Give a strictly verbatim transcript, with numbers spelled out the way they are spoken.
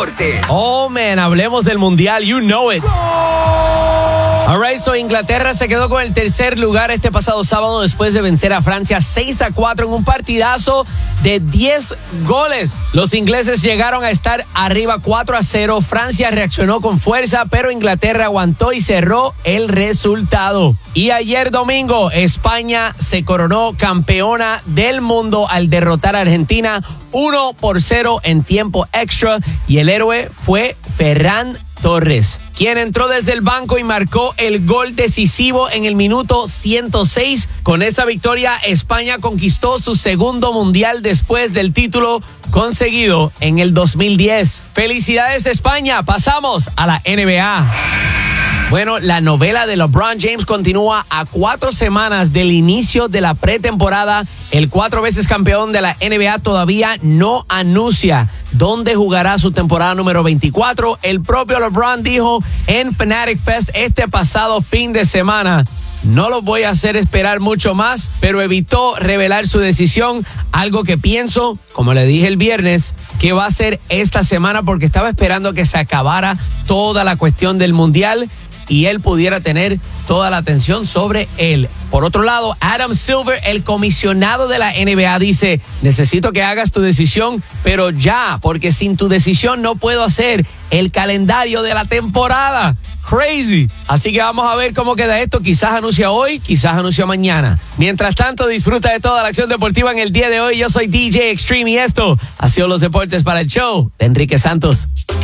deportes. Oh, man, hablemos del Mundial. You know it. All right, so Inglaterra se quedó con el tercer lugar este pasado sábado después de vencer a Francia seis a cuatro en un partidazo de diez goles. Los ingleses llegaron a estar arriba cuatro a cero. Francia reaccionó con fuerza, pero Inglaterra aguantó y cerró el resultado. Y ayer domingo, España se coronó campeona del mundo al derrotar a Argentina uno por cero en tiempo extra. Y el héroe fue Ferran Torres, quien entró desde el banco y marcó el gol decisivo en el minuto ciento seis. Con esta victoria, España conquistó su segundo mundial después del título conseguido en el dos mil diez. ¡Felicidades, España! Pasamos a la N B A. Bueno, la novela de LeBron James continúa a cuatro semanas del inicio de la pretemporada. El cuatro veces campeón de la N B A todavía no anuncia dónde jugará su temporada número veinticuatro. El propio LeBron dijo en Fanatic Fest este pasado fin de semana: no lo voy a hacer esperar mucho más, pero evitó revelar su decisión, algo que pienso, como le dije el viernes, que va a ser esta semana, porque estaba esperando que se acabara toda la cuestión del Mundial y él pudiera tener toda la atención sobre él. Por otro lado, Adam Silver, el comisionado de la N B A, dice: necesito que hagas tu decisión, pero ya, porque sin tu decisión no puedo hacer el calendario de la temporada. Crazy. Así que vamos a ver cómo queda esto. Quizás anuncia hoy, quizás anuncia mañana. Mientras tanto, disfruta de toda la acción deportiva en el día de hoy. Yo soy D J Extreme y esto ha sido Los Deportes para el show de Enrique Santos.